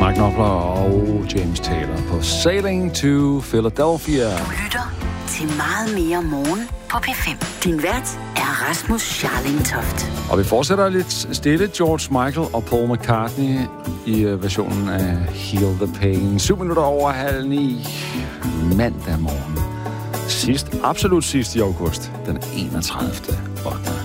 Mark Knopfler og James Taylor på Sailing to Philadelphia. Du lytter til Meget mere morgen på P5. Din vært er Rasmus Scharling Toft. Og vi fortsætter lidt stille. George Michael og Paul McCartney i versionen af Heal the Pain. 7 minutter over 8:30 mandag morgen. Absolut sidst i august, den 31.